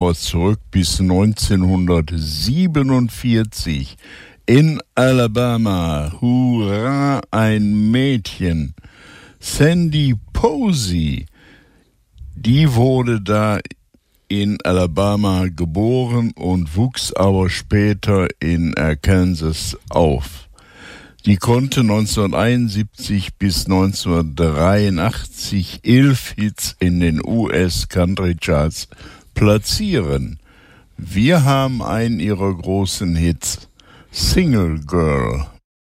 etwas zurück bis 1947 in Alabama. Hurra, ein Mädchen. Sandy Posey, die wurde da in Alabama geboren und wuchs aber später in Arkansas auf. Die konnte 1971 bis 1983 11 Hits in den US-Country-Charts platzieren. Wir haben einen ihrer großen Hits, Single Girl.